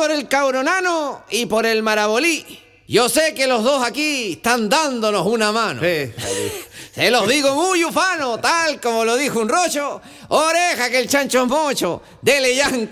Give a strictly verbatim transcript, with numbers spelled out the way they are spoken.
por el Cauronano y por el Marabolí. Yo sé que los dos aquí están dándonos una mano. Sí. Se los digo muy ufano, tal como lo dijo un rocho. Oreja que el chancho es mocho. Dele ya